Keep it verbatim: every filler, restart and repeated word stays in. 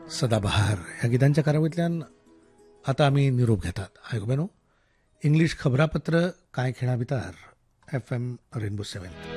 सदाबहार ह्या गितांच्या कारावळींतल्यान आतां आमी निरोप घेतात. आयकुबेनो, इंग्लीश खबरापत्र कांय खिणां भितर एफ एम रेनबो सेवन.